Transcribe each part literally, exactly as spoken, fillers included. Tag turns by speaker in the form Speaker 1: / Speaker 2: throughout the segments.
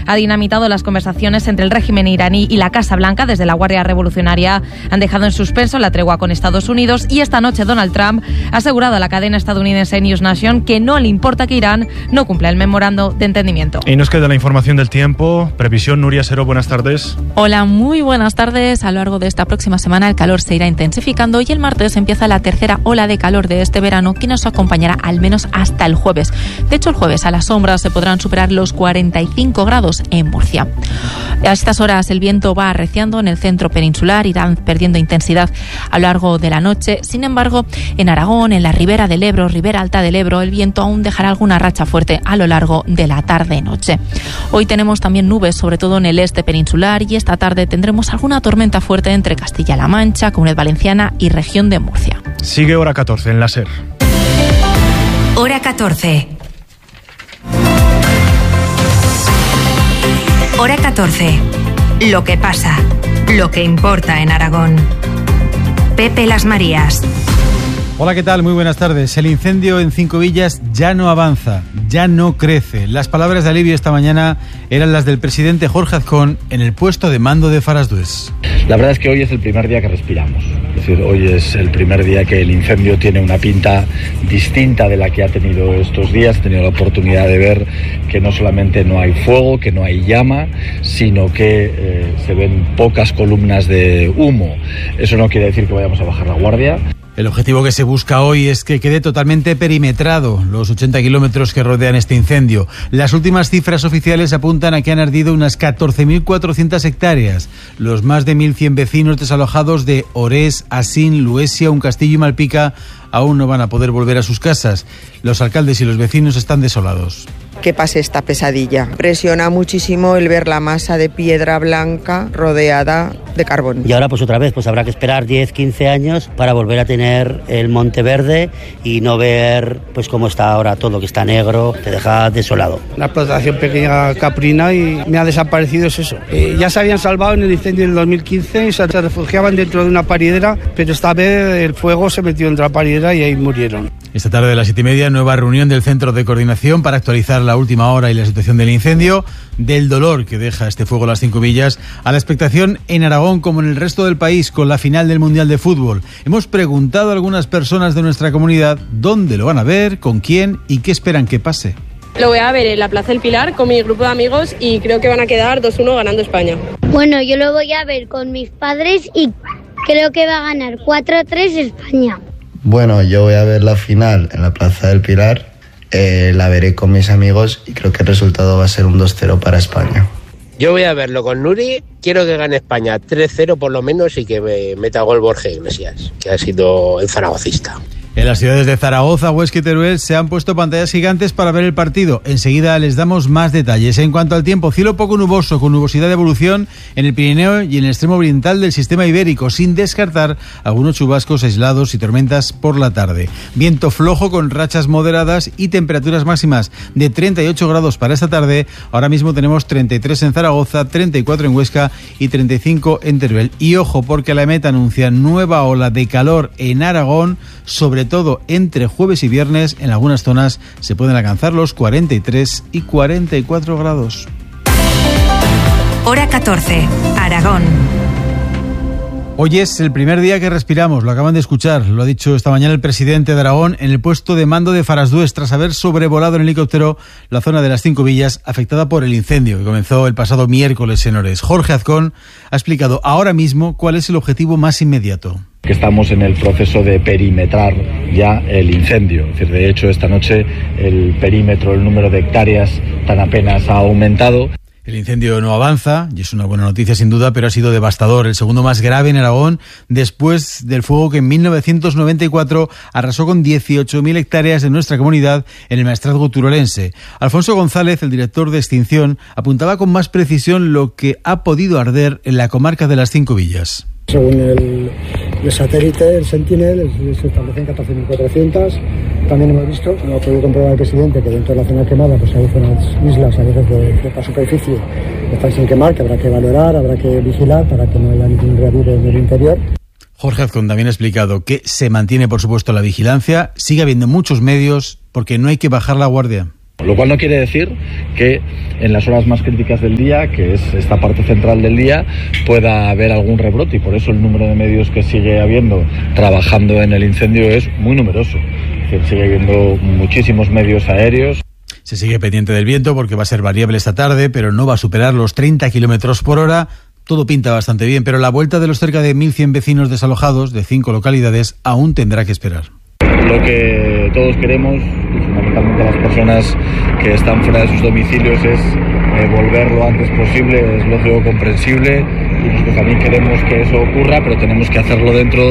Speaker 1: ha dinamitado las conversaciones entre el régimen iraní y la Casa Blanca. Desde la Guardia Revolucionaria han dejado en suspenso la tregua con Estados Unidos y esta noche Donald Trump ha asegurado a la cadena estadounidense News Nation que no le importa que Irán no cumpla el memorando de entendimiento.
Speaker 2: Y nos queda la información del tiempo. Previsión, Nuria Seró, buenas tardes.
Speaker 3: Hola, muy buenas tardes. A lo largo de esta próxima semana el calor se irá intensificando y el martes empieza la tercera ola de calor de este verano que nos acompañará al menos hasta el jueves. De hecho, el jueves a la sombra se podrán superar los cuarenta y cinco grados en Murcia. A estas horas el viento va arreciando en el centro peninsular, irán perdiendo intensidad a lo largo de la noche. Sin embargo, en Aragón, en la ribera del Ebro, ribera alta del Ebro, el viento aún dejará alguna racha fuerte a lo largo de la tarde-noche. Hoy tenemos también nubes, sobre todo en el este peninsular, y esta tarde tendremos alguna tormenta fuerte entre Castilla-La Mancha, Comunidad Valenciana y región de Murcia.
Speaker 2: Sigue hora catorce en la SER.
Speaker 4: Hora catorce. Hora catorce. Lo que pasa, lo que importa en Aragón. Pepe Las Marías.
Speaker 5: Hola, ¿qué tal? Muy buenas tardes. El incendio en Cinco Villas ya no avanza, ya no crece. Las palabras de alivio esta mañana eran las del presidente Jorge Azcón en el puesto de mando de Farasdues.
Speaker 6: La verdad es que hoy es el primer día que respiramos. Es decir, hoy es el primer día que el incendio tiene una pinta distinta de la que ha tenido estos días. He tenido la oportunidad de ver que no solamente no hay fuego, que no hay llama, sino que eh, se ven pocas columnas de humo. Eso no quiere decir que vayamos a bajar la guardia.
Speaker 5: El objetivo que se busca hoy es que quede totalmente perimetrado los ochenta kilómetros que rodean este incendio. Las últimas cifras oficiales apuntan a que han ardido unas catorce mil cuatrocientas hectáreas. Los más de mil cien vecinos desalojados de Orés, Asín, Luesia, Uncastillo y Malpica aún no van a poder volver a sus casas. Los alcaldes y los vecinos están desolados.
Speaker 7: Que pase esta pesadilla. Presiona muchísimo el ver la masa de piedra blanca rodeada de carbón.
Speaker 8: Y ahora pues otra vez pues habrá que esperar diez, quince años para volver a tener el monte verde y no ver pues cómo está ahora todo, que está negro, te deja desolado.
Speaker 9: La explotación pequeña caprina y me ha desaparecido es eso. Eh, ya se habían salvado en el incendio del dos mil quince y se refugiaban dentro de una paridera, pero esta vez el fuego se metió dentro de la paridera y ahí murieron.
Speaker 5: Esta tarde a las siete y media, nueva reunión del Centro de Coordinación para actualizar la última hora y la situación del incendio, del dolor que deja este fuego en las Cinco Villas, a la expectación en Aragón como en el resto del país con la final del Mundial de Fútbol. Hemos preguntado a algunas personas de nuestra comunidad dónde lo van a ver, con quién y qué esperan que pase.
Speaker 10: Lo voy a ver en la Plaza del Pilar con mi grupo de amigos y creo que van a quedar dos uno ganando España.
Speaker 11: Bueno, yo lo voy a ver con mis padres y creo que va a ganar cuatro a tres España.
Speaker 12: Bueno, yo voy a ver la final en la Plaza del Pilar, eh, la veré con mis amigos y creo que el resultado va a ser un dos cero para España.
Speaker 13: Yo voy a verlo con Nuri, quiero que gane España tres cero por lo menos y que me meta gol Borja Iglesias, que ha sido el zaragocista.
Speaker 5: En las ciudades de Zaragoza, Huesca y Teruel se han puesto pantallas gigantes para ver el partido. Enseguida les damos más detalles. En cuanto al tiempo, cielo poco nuboso, con nubosidad de evolución en el Pirineo y en el extremo oriental del sistema ibérico, sin descartar algunos chubascos aislados y tormentas por la tarde. Viento flojo con rachas moderadas y temperaturas máximas de treinta y ocho grados para esta tarde. Ahora mismo tenemos treinta y tres en Zaragoza, treinta y cuatro en Huesca y treinta y cinco en Teruel. Y ojo, porque la EMET anuncia nueva ola de calor en Aragón, sobre todo entre jueves y viernes. En algunas zonas se pueden alcanzar los cuarenta y tres y cuarenta y cuatro grados.
Speaker 4: Hora catorce, Aragón.
Speaker 5: Hoy es el primer día que respiramos, lo acaban de escuchar, lo ha dicho esta mañana el presidente de Aragón en el puesto de mando de Farasdues tras haber sobrevolado en helicóptero la zona de las Cinco Villas afectada por el incendio que comenzó el pasado miércoles en Orés. Jorge Azcón ha explicado ahora mismo cuál es el objetivo más inmediato.
Speaker 6: Que estamos en el proceso de perimetrar ya el incendio. Es decir, de hecho, esta noche el perímetro, el número de hectáreas tan apenas ha aumentado.
Speaker 5: El incendio no avanza, y es una buena noticia sin duda, pero ha sido devastador, el segundo más grave en Aragón, después del fuego que en mil novecientos noventa y cuatro arrasó con dieciocho mil hectáreas de nuestra comunidad en el maestrazgo turolense. Alfonso González, el director de extinción, apuntaba con más precisión lo que ha podido arder en la comarca de las Cinco Villas.
Speaker 14: Según el, el satélite, el Sentinel, se establecen catorce mil cuatrocientas. También hemos visto, como ha podido comprobar el presidente, que dentro de la zona quemada pues hay zonas, islas, a veces de cierta superficie que están sin quemar, que habrá que valorar, habrá que vigilar para que no haya ningún reavivo en el interior.
Speaker 5: Jorge Azcón también ha explicado que se mantiene, por supuesto, la vigilancia, sigue habiendo muchos medios porque no hay que bajar la guardia.
Speaker 6: Lo cual no quiere decir que en las horas más críticas del día, que es esta parte central del día, pueda haber algún rebrote, y por eso el número de medios que sigue habiendo trabajando en el incendio es muy numeroso. Es decir, sigue habiendo muchísimos medios aéreos.
Speaker 5: Se sigue pendiente del viento porque va a ser variable esta tarde, pero no va a superar los treinta kilómetros por hora. Todo pinta bastante bien, pero la vuelta de los cerca de mil cien vecinos desalojados de cinco localidades aún tendrá que esperar.
Speaker 6: Lo que todos queremos, y fundamentalmente las personas que están fuera de sus domicilios, es eh, volver lo antes posible. Es lógico, comprensible, y nosotros también queremos que eso ocurra, pero tenemos que hacerlo dentro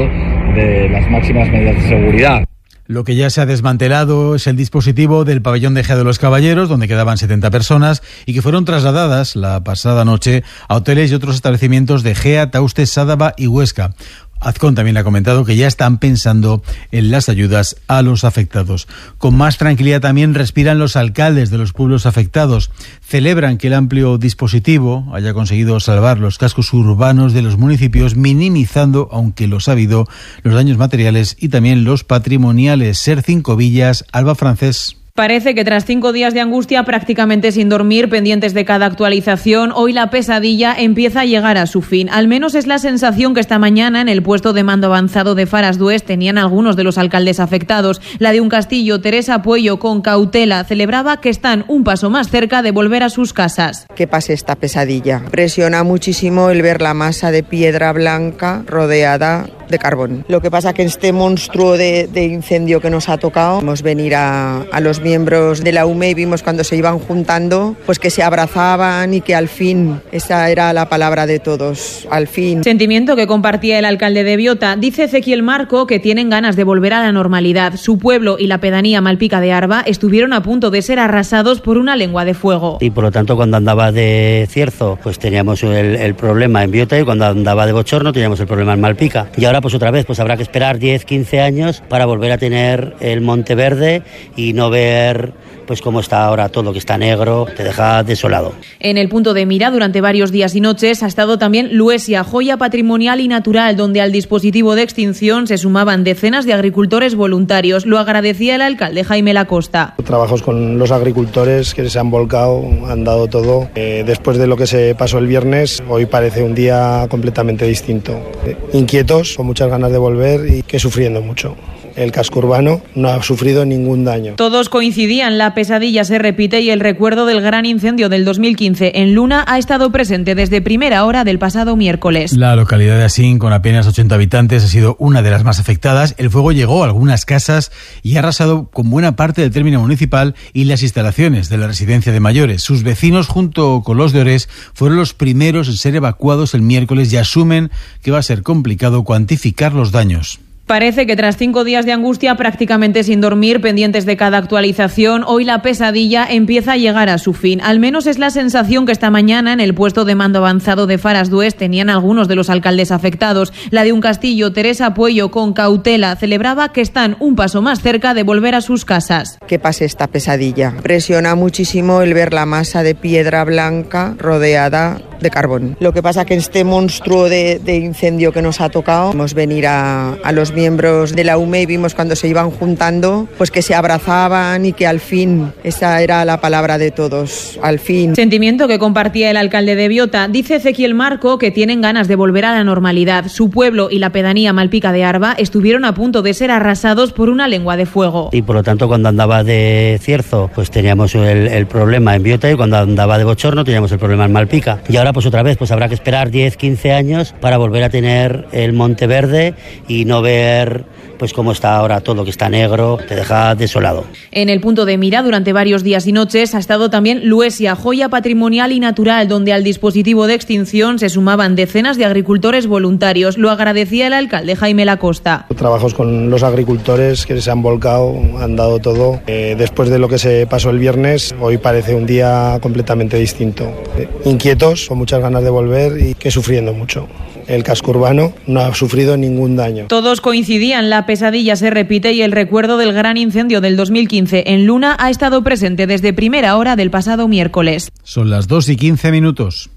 Speaker 6: de las máximas medidas de seguridad.
Speaker 5: Lo que ya se ha desmantelado es el dispositivo del pabellón de Gea de los Caballeros, donde quedaban setenta personas y que fueron trasladadas la pasada noche a hoteles y otros establecimientos de Gea, Tauste, Sádaba y Huesca. Azcón también le ha comentado que ya están pensando en las ayudas a los afectados. Con más tranquilidad también respiran los alcaldes de los pueblos afectados. Celebran que el amplio dispositivo haya conseguido salvar los cascos urbanos de los municipios, minimizando, aunque los ha habido, los daños materiales y también los patrimoniales. Ser Cinco Villas, Alba Francés.
Speaker 15: Parece que tras cinco días de angustia, prácticamente sin dormir, pendientes de cada actualización, hoy la pesadilla empieza a llegar a su fin. Al menos es la sensación que esta mañana en el puesto de mando avanzado de Faras Dués tenían algunos de los alcaldes afectados. La de un Castillo, Teresa Puello, con cautela, celebraba que están un paso más cerca de volver a sus casas.
Speaker 7: Que pase esta pesadilla. Presiona muchísimo el ver la masa de piedra blanca rodeada de carbón. Lo que pasa que este monstruo de, de incendio que nos ha tocado, vamos a venir a, a los miembros de la U M E y vimos cuando se iban juntando, pues que se abrazaban y que al fin, esa era la palabra de todos, al fin.
Speaker 15: Sentimiento que compartía el alcalde de Biota. Dice Ezequiel Marco que tienen ganas de volver a la normalidad. Su pueblo y la pedanía Malpica de Arba estuvieron a punto de ser arrasados por una lengua de fuego.
Speaker 8: Y por lo tanto, cuando andaba de Cierzo, pues teníamos el, el problema en Biota, y cuando andaba de Bochorno teníamos el problema en Malpica. Y ahora pues otra vez, pues habrá que esperar diez, quince años para volver a tener el Monte Verde y no ver pues cómo está ahora todo, que está negro, te deja desolado.
Speaker 15: En el punto de mira durante varios días y noches ha estado también Luesia, joya patrimonial y natural, donde al dispositivo de extinción se sumaban decenas de agricultores voluntarios. Lo agradecía el alcalde Jaime Lacosta.
Speaker 9: Trabajos con los agricultores que se han volcado, han dado todo. Eh, después de lo que se pasó el viernes, hoy parece un día completamente distinto. Eh, inquietos, con muchas ganas de volver y que sufriendo mucho. El casco urbano no ha sufrido ningún daño.
Speaker 15: Todos coincidían, la pesadilla se repite y el recuerdo del gran incendio del dos mil quince en Luna ha estado presente desde primera hora del pasado miércoles.
Speaker 5: La localidad de Asín, con apenas ochenta habitantes, ha sido una de las más afectadas. El fuego llegó a algunas casas y ha arrasado con buena parte del término municipal y las instalaciones de la residencia de mayores. Sus vecinos, junto con los de Ores, fueron los primeros en ser evacuados el miércoles y asumen que va a ser complicado cuantificar los daños.
Speaker 15: Parece que tras cinco días de angustia, prácticamente sin dormir, pendientes de cada actualización, hoy la pesadilla empieza a llegar a su fin. Al menos es la sensación que esta mañana en el puesto de mando avanzado de Faras Dués tenían algunos de los alcaldes afectados. La de un Castillo, Teresa Puello, con cautela, celebraba que están un paso más cerca de volver a sus casas.
Speaker 7: Que pase esta pesadilla. Presiona muchísimo el ver la masa de piedra blanca rodeada de carbón. Lo que pasa que este monstruo de, de incendio que nos ha tocado, vamos a venir a, a los miembros de la U M E y vimos cuando se iban juntando, pues que se abrazaban y que al fin, esa era la palabra de todos, al fin.
Speaker 15: Sentimiento que compartía el alcalde de Biota. Dice Ezequiel Marco que tienen ganas de volver a la normalidad. Su pueblo y la pedanía Malpica de Arba estuvieron a punto de ser arrasados por una lengua de fuego.
Speaker 8: Y por lo tanto, cuando andaba de Cierzo, pues teníamos el, el problema en Biota, y cuando andaba de Bochorno teníamos el problema en Malpica. Y ahora pues otra vez, pues habrá que esperar diez, quince años para volver a tener el Monte Verde y no ver pues cómo está ahora todo, que está negro, te deja desolado.
Speaker 15: En el punto de mira durante varios días y noches ha estado también Luesia, joya patrimonial y natural, donde al dispositivo de extinción se sumaban decenas de agricultores voluntarios. Lo agradecía el alcalde Jaime Lacosta.
Speaker 9: Trabajos con los agricultores que se han volcado, han dado todo. Eh, después de lo que se pasó el viernes, hoy parece un día completamente distinto. Eh, inquietos, con muchas ganas de volver y que sufriendo mucho. El casco urbano no ha sufrido ningún daño.
Speaker 15: Todos coincidían, la pesadilla se repite y el recuerdo del gran incendio del dos mil quince en Luna ha estado presente desde primera hora del pasado miércoles.
Speaker 5: Son las dos y quince minutos.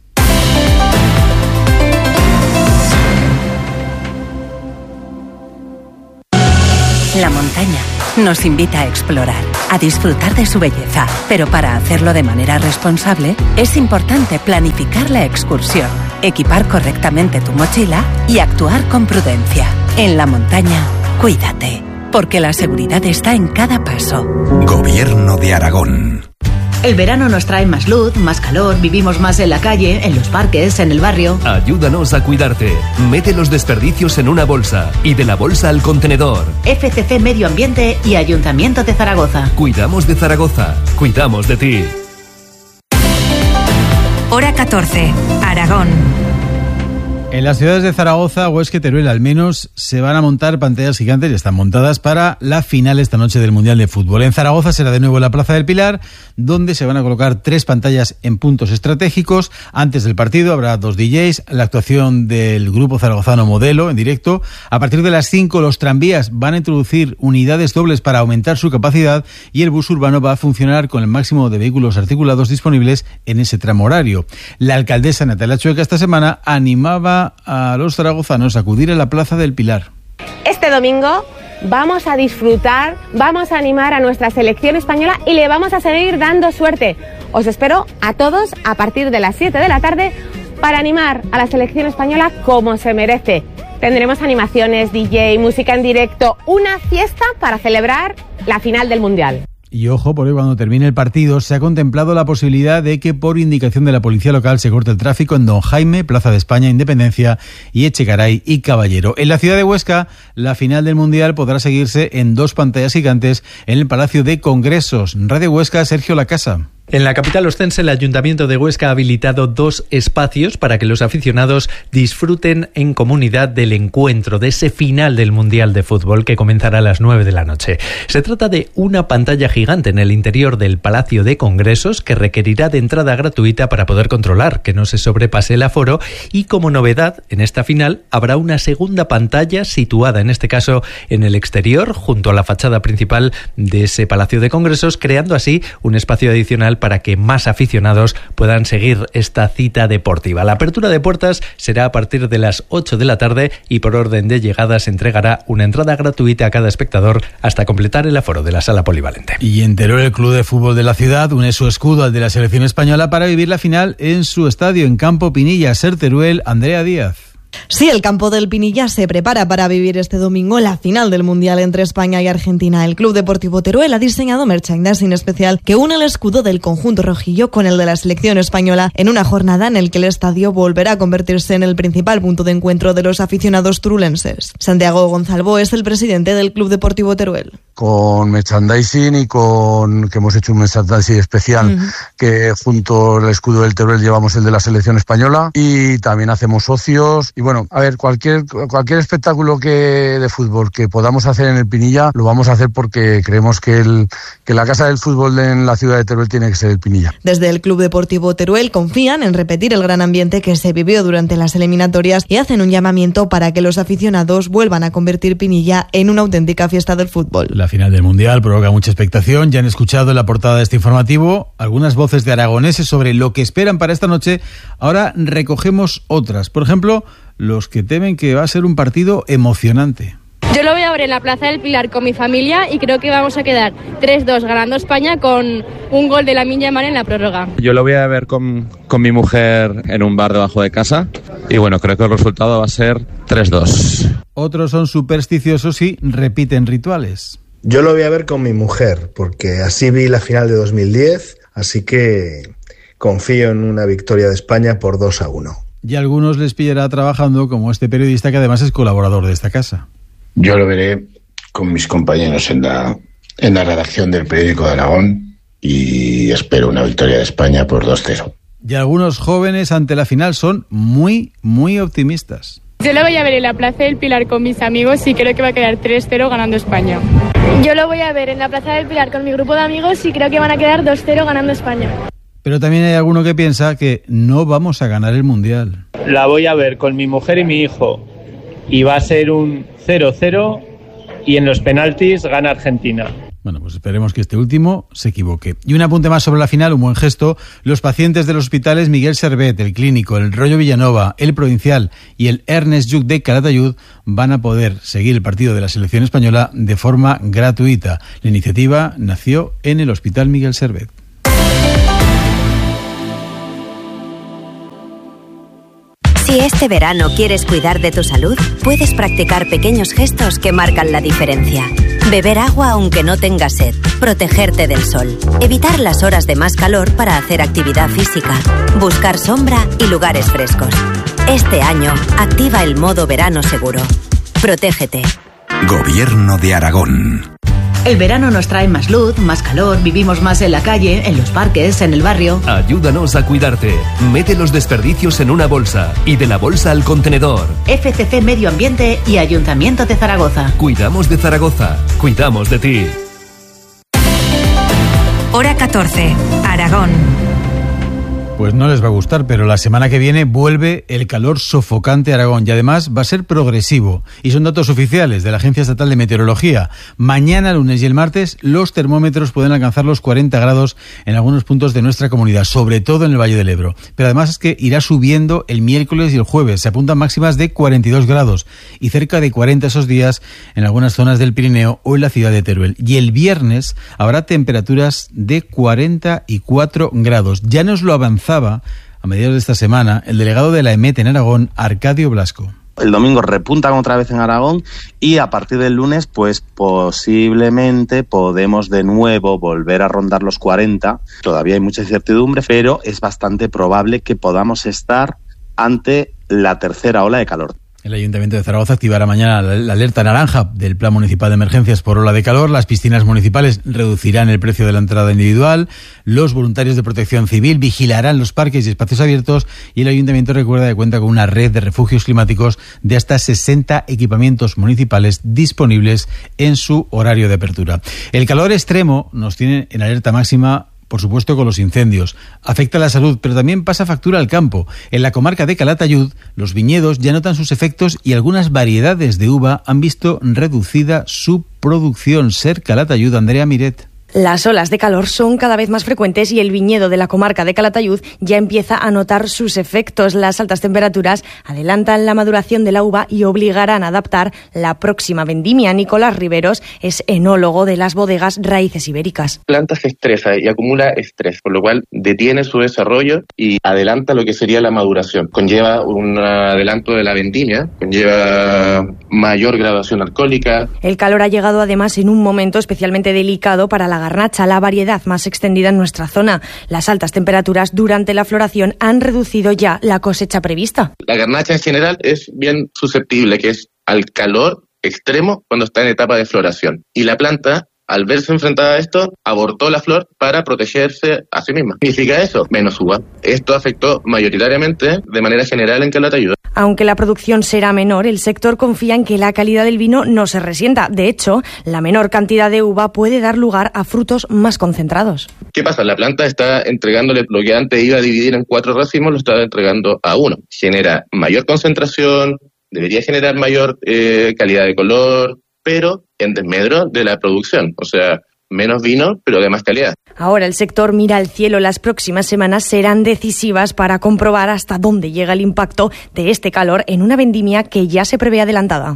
Speaker 16: La montaña, nos invita a explorar, a disfrutar de su belleza. Pero para hacerlo de manera responsable, es importante planificar la excursión, equipar correctamente tu mochila y actuar con prudencia. En la montaña, cuídate, porque la seguridad está en cada paso.
Speaker 17: Gobierno de Aragón.
Speaker 18: El verano nos trae más luz, más calor, vivimos más en la calle, en los parques, en el barrio.
Speaker 19: Ayúdanos a cuidarte. Mete los desperdicios en una bolsa y de la bolsa al contenedor.
Speaker 18: F C C Medio Ambiente y Ayuntamiento de Zaragoza.
Speaker 19: Cuidamos de Zaragoza. Cuidamos de ti.
Speaker 4: Hora catorce, Aragón.
Speaker 5: En las ciudades de Zaragoza, Huesca y Teruel al menos se van a montar pantallas gigantes, ya están montadas para la final esta noche del Mundial de Fútbol. En Zaragoza será de nuevo la Plaza del Pilar, donde se van a colocar tres pantallas en puntos estratégicos. Antes del partido habrá dos D Js, la actuación del grupo zaragozano Modelo en directo. A partir de las cinco los tranvías van a introducir unidades dobles para aumentar su capacidad y el bus urbano va a funcionar con el máximo de vehículos articulados disponibles en ese tramo horario. La alcaldesa Natalia Chueca esta semana animaba a los zaragozanos a acudir a la Plaza del Pilar.
Speaker 20: Este domingo vamos a disfrutar, vamos a animar a nuestra selección española y le vamos a seguir dando suerte. Os espero a todos a partir de las siete de la tarde para animar a la selección española como se merece. Tendremos animaciones, D J, música en directo, una fiesta para celebrar la final del Mundial.
Speaker 5: Y ojo, porque cuando termine el partido se ha contemplado la posibilidad de que por indicación de la policía local se corte el tráfico en Don Jaime, Plaza de España, Independencia y Echegaray y Caballero. En la ciudad de Huesca, la final del Mundial podrá seguirse en dos pantallas gigantes en el Palacio de Congresos. Radio Huesca, Sergio Lacasa.
Speaker 21: En la capital ostense, el Ayuntamiento de Huesca ha habilitado dos espacios para que los aficionados disfruten en comunidad del encuentro, de ese final del Mundial de Fútbol que comenzará a las nueve de la noche. Se trata de una pantalla gigante en el interior del Palacio de Congresos que requerirá de entrada gratuita para poder controlar que no se sobrepase el aforo, y como novedad, en esta final habrá una segunda pantalla situada en este caso en el exterior, junto a la fachada principal de ese Palacio de Congresos, creando así un espacio adicional para que más aficionados puedan seguir esta cita deportiva. La apertura de puertas será a partir de las ocho de la tarde y por orden de llegada se entregará una entrada gratuita a cada espectador hasta completar el aforo de la sala polivalente.
Speaker 5: Y en Teruel, el club de fútbol de la ciudad une su escudo al de la selección española para vivir la final en su estadio en Campo Pinilla. Ser Teruel, Andrea Díaz.
Speaker 22: Sí, el campo del Pinilla se prepara para vivir este domingo la final del Mundial entre España y Argentina. El Club Deportivo Teruel ha diseñado merchandising especial que une el escudo del conjunto rojillo con el de la selección española en una jornada en la que el estadio volverá a convertirse en el principal punto de encuentro de los aficionados turulenses. Santiago Gonzalvo es el presidente del Club Deportivo Teruel.
Speaker 23: Con merchandising y con que hemos hecho un merchandising especial, uh-huh. que junto al escudo del Teruel llevamos el de la selección española, y también hacemos socios. Y bueno, a ver, cualquier cualquier espectáculo que de fútbol que podamos hacer en el Pinilla lo vamos a hacer porque creemos que el que la casa del fútbol en la ciudad de Teruel tiene que ser el Pinilla.
Speaker 22: Desde el Club Deportivo Teruel confían en repetir el gran ambiente que se vivió durante las eliminatorias y hacen un llamamiento para que los aficionados vuelvan a convertir Pinilla en una auténtica fiesta del fútbol.
Speaker 5: La final del Mundial provoca mucha expectación. Ya han escuchado en la portada de este informativo algunas voces de aragoneses sobre lo que esperan para esta noche. Ahora recogemos otras. Por ejemplo, los que temen que va a ser un partido emocionante.
Speaker 10: Yo lo voy a ver en la Plaza del Pilar con mi familia y creo que vamos a quedar tres dos ganando España con un gol de Lamine Yamal en la prórroga.
Speaker 24: Yo lo voy a ver con, con mi mujer en un bar debajo de casa y bueno, creo que el resultado va a ser tres dos.
Speaker 5: Otros son supersticiosos y repiten rituales.
Speaker 25: Yo lo voy a ver con mi mujer porque así vi la final de dos mil diez, así que confío en una victoria de España por dos a uno.
Speaker 5: Y a algunos les pillará trabajando, como este periodista que además es colaborador de esta casa.
Speaker 26: Yo lo veré con mis compañeros en la, en la redacción del periódico de Aragón y espero una victoria de España por dos cero.
Speaker 5: Y algunos jóvenes ante la final son muy, muy optimistas.
Speaker 10: Yo lo voy a ver en la Plaza del Pilar con mis amigos y creo que va a quedar tres cero ganando España.
Speaker 27: Yo lo voy a ver en la Plaza del Pilar con mi grupo de amigos y creo que van a quedar dos cero ganando España.
Speaker 5: Pero también hay alguno que piensa que no vamos a ganar el Mundial.
Speaker 28: La voy a ver con mi mujer y mi hijo y va a ser un cero cero y en los penaltis gana Argentina.
Speaker 5: Bueno, pues esperemos que este último se equivoque. Y un apunte más sobre la final, un buen gesto. Los pacientes de los hospitales Miguel Servet, el Clínico, el Rollo Villanova, el Provincial y el Ernest Lluch de Calatayud van a poder seguir el partido de la selección española de forma gratuita. La iniciativa nació en el Hospital Miguel Servet.
Speaker 1: Si este verano quieres cuidar de tu salud, puedes practicar pequeños gestos que marcan la diferencia. Beber agua aunque no tengas sed, protegerte del sol, evitar las horas de más calor para hacer actividad física, buscar sombra y lugares frescos. Este año, activa el modo verano seguro. Protégete.
Speaker 17: Gobierno de Aragón.
Speaker 18: El verano nos trae más luz, más calor, vivimos más en la calle, en los parques, en el barrio.
Speaker 19: Ayúdanos a cuidarte. Mete los desperdicios en una bolsa y de la bolsa al contenedor.
Speaker 18: F C C Medio Ambiente y Ayuntamiento de Zaragoza.
Speaker 19: Cuidamos de Zaragoza. Cuidamos de ti.
Speaker 4: Hora catorce. Aragón.
Speaker 5: Pues no les va a gustar, pero la semana que viene vuelve el calor sofocante a Aragón y además va a ser progresivo. Y son datos oficiales de la Agencia Estatal de Meteorología. Mañana, lunes y el martes, los termómetros pueden alcanzar los cuarenta grados en algunos puntos de nuestra comunidad, sobre todo en el Valle del Ebro. Pero además es que irá subiendo el miércoles y el jueves. Se apuntan máximas de cuarenta y dos grados y cerca de cuarenta esos días en algunas zonas del Pirineo o en la ciudad de Teruel. Y el viernes habrá temperaturas de cuarenta y cuatro grados. Ya nos lo avanzamos a mediados de esta semana el delegado de la EMET en Aragón, Arcadio Blasco.
Speaker 2: El domingo repuntan otra vez en Aragón y a partir del lunes pues posiblemente podemos de nuevo volver a rondar los cuarenta. Todavía hay mucha incertidumbre, pero es bastante probable que podamos estar ante la tercera ola de calor.
Speaker 5: El Ayuntamiento de Zaragoza activará mañana la alerta naranja del Plan Municipal de Emergencias por ola de calor. Las piscinas municipales reducirán el precio de la entrada individual. Los voluntarios de protección civil vigilarán los parques y espacios abiertos. Y el Ayuntamiento recuerda que cuenta con una red de refugios climáticos de hasta sesenta equipamientos municipales disponibles en su horario de apertura. El calor extremo nos tiene en alerta máxima, por supuesto, con los incendios. Afecta a la salud, pero también pasa factura al campo. En la comarca de Calatayud, los viñedos ya notan sus efectos y algunas variedades de uva han visto reducida su producción. Ser Calatayud, Andrea Miret.
Speaker 3: Las olas de calor son cada vez más frecuentes y el viñedo de la comarca de Calatayud ya empieza a notar sus efectos. Las altas temperaturas adelantan la maduración de la uva y obligarán a adaptar la próxima vendimia. Nicolás Riveros es enólogo de las bodegas Raíces Ibéricas.
Speaker 6: Planta se estresa y acumula estrés, por lo cual detiene su desarrollo y adelanta lo que sería la maduración. Conlleva un adelanto de la vendimia, conlleva mayor graduación alcohólica.
Speaker 3: El calor ha llegado además en un momento especialmente delicado para la garnacha, la variedad más extendida en nuestra zona. Las altas temperaturas durante la floración han reducido ya la cosecha prevista.
Speaker 6: La garnacha en general es bien susceptible, que es al calor extremo cuando está en etapa de floración. Y la planta, al verse enfrentada a esto, abortó la flor para protegerse a sí misma. ¿Qué significa eso? Menos uva. Esto afectó mayoritariamente de manera general en Calatayud.
Speaker 3: Aunque la producción será menor, el sector confía en que la calidad del vino no se resienta. De hecho, la menor cantidad de uva puede dar lugar a frutos más concentrados.
Speaker 6: ¿Qué pasa? La planta está entregándole lo que antes iba a dividir en cuatro racimos, lo está entregando a uno. Genera mayor concentración, debería generar mayor eh, calidad de color, pero en desmedro de la producción. O sea, menos vino, pero de más calidad.
Speaker 3: Ahora el sector mira al cielo. Las próximas semanas serán decisivas para comprobar hasta dónde llega el impacto de este calor en una vendimia que ya se prevé adelantada.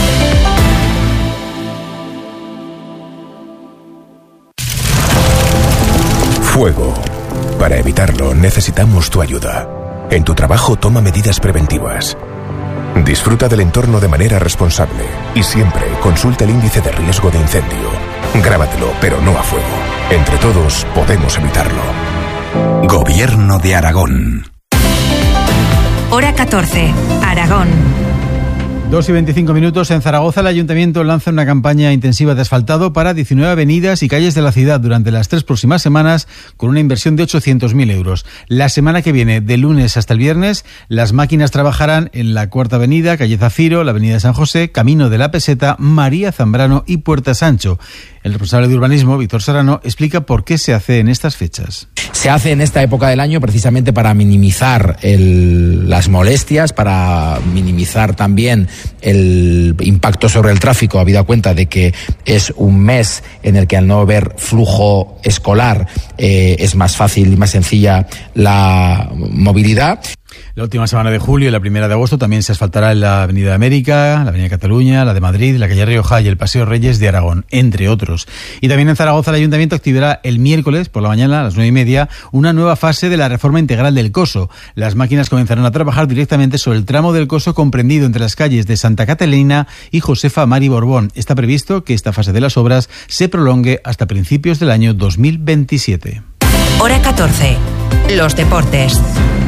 Speaker 17: Fuego. Para evitarlo necesitamos tu ayuda. En tu trabajo toma medidas preventivas. Disfruta del entorno de manera responsable y siempre consulta el índice de riesgo de incendio. Grábatelo, pero no a fuego. Entre todos podemos evitarlo. Gobierno de Aragón.
Speaker 4: Hora catorce. Aragón.
Speaker 5: dos y veinticinco minutos. En Zaragoza, el Ayuntamiento lanza una campaña intensiva de asfaltado para diecinueve avenidas y calles de la ciudad durante las tres próximas semanas, con una inversión de ochocientos mil euros. La semana que viene, de lunes hasta el viernes, las máquinas trabajarán en la Cuarta Avenida, calle Zafiro, la Avenida de San José, Camino de la Peseta, María Zambrano y Puerta Sancho. El responsable de urbanismo, Víctor Serrano, explica por qué se hace en estas fechas.
Speaker 7: Se hace en esta época del año precisamente para minimizar el, las molestias, para minimizar también el impacto sobre el tráfico, habida cuenta de que es un mes en el que al no haber flujo escolar eh, es más fácil y más sencilla la movilidad.
Speaker 5: La última semana de julio y la primera de agosto también se asfaltará en la Avenida de América, la Avenida Cataluña, la de Madrid, la calle Rioja y el Paseo Reyes de Aragón, entre otros. Y también en Zaragoza el Ayuntamiento activará el miércoles por la mañana a las nueve y media una nueva fase de la reforma integral del Coso. Las máquinas comenzarán a trabajar directamente sobre el tramo del Coso comprendido entre las calles de Santa Catalina y Josefa Mari Borbón. Está previsto que esta fase de las obras se prolongue hasta principios del año dos mil veintisiete.
Speaker 4: Hora catorce. Los deportes.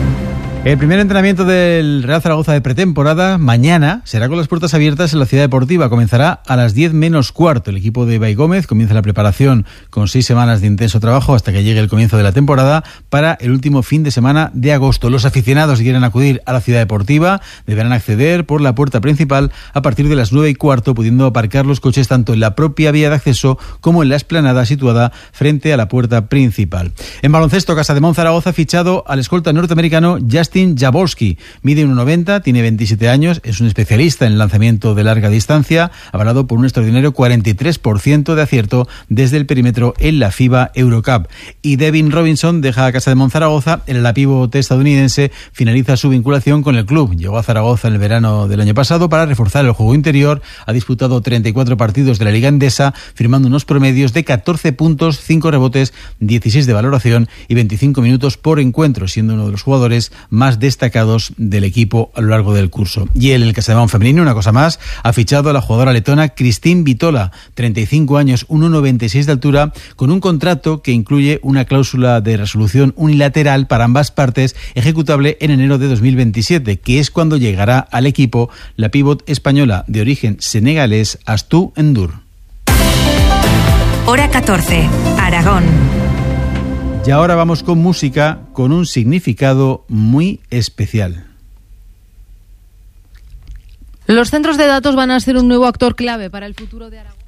Speaker 5: El primer entrenamiento del Real Zaragoza de pretemporada mañana será con las puertas abiertas en la Ciudad Deportiva. Comenzará a las diez menos cuarto. El equipo de Ibai Gómez comienza la preparación con seis semanas de intenso trabajo hasta que llegue el comienzo de la temporada para el último fin de semana de agosto. Los aficionados que quieran acudir a la Ciudad Deportiva deberán acceder por la puerta principal a partir de las nueve y cuarto, pudiendo aparcar los coches tanto en la propia vía de acceso como en la explanada situada frente a la puerta principal. En baloncesto, Casa de Mon Zaragoza ha fichado al escolta norteamericano Justin Jaworski. Mide uno noventa, tiene veintisiete años, es un especialista en el lanzamiento de larga distancia, avalado por un extraordinario cuarenta y tres por ciento de acierto desde el perímetro en la FIBA Eurocup. Y Devin Robinson deja a Casa de Mon Zaragoza. El ala pivote estadounidense finaliza su vinculación con el club. Llegó a Zaragoza en el verano del año pasado para reforzar el juego interior. Ha disputado treinta y cuatro partidos de la Liga Endesa, firmando unos promedios de catorce puntos, cinco rebotes, dieciséis de valoración y veinticinco minutos por encuentro, siendo uno de los jugadores más destacados del equipo a lo largo del curso. Y él, en el Casademón femenino, una cosa más, ha fichado a la jugadora letona Christine Vitola, treinta y cinco años, uno noventa y seis de altura, con un contrato que incluye una cláusula de resolución unilateral para ambas partes, ejecutable en enero de dos mil veintisiete, que es cuando llegará al equipo la pívot española de origen senegalés Astou Ndour.
Speaker 4: Hora catorce, Aragón.
Speaker 5: Y ahora vamos con música con un significado muy especial.
Speaker 8: Los centros de datos van a ser un nuevo actor clave para el futuro de Aragón.